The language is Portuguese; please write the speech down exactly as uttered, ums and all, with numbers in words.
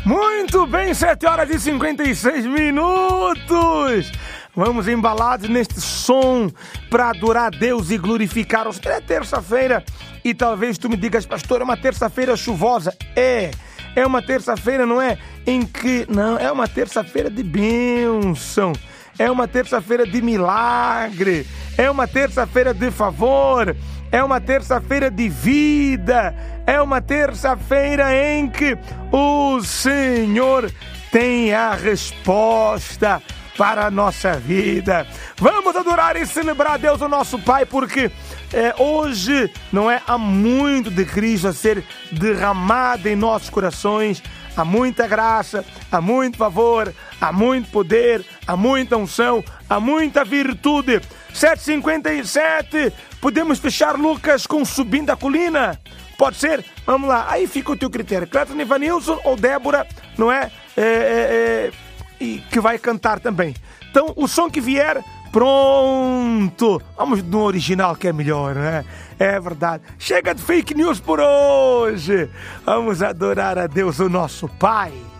Muito bem, sete horas e cinquenta e seis minutos. Vamos embalados neste som para adorar a Deus e glorificar o Senhor. É terça-feira e talvez tu me digas, pastor, é uma terça-feira chuvosa. É, é uma terça-feira, não é? Em que, não, é uma terça-feira de bênção. É uma terça-feira de milagre. É uma terça-feira de favor. É uma terça-feira de vida. É uma terça-feira em que o Senhor tem a resposta para a nossa vida. Vamos adorar e celebrar a Deus, o nosso Pai, porque é, hoje não é há muito de Cristo a ser derramado em nossos corações. Há muita graça, há muito favor, há muito poder, há muita unção, há muita virtude. sete e cinquenta e sete, podemos fechar Lucas com Subindo a Colina? Pode ser? Vamos lá, aí fica o teu critério. Cleiton Evanilson ou Débora, não é? É, é, é e que vai cantar também. Então, o som que vier, pronto. Vamos no original que é melhor, né? É verdade. Chega de fake news por hoje. Vamos adorar a Deus, o nosso Pai.